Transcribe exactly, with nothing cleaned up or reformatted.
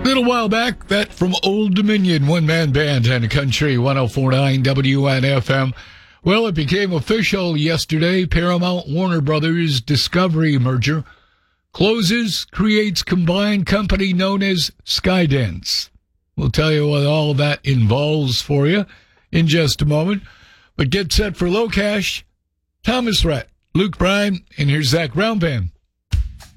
A little while back, that from Old Dominion, one-man band and country, one oh four point nine W N F M. Well, it became official yesterday. Paramount Warner Brothers Discovery merger closes, creates combined company known as Skydance. We'll tell you what all that involves for you in just a moment. But get set for Low Cash, Thomas Rhett, Luke Bryan, and here's Zach Brownband.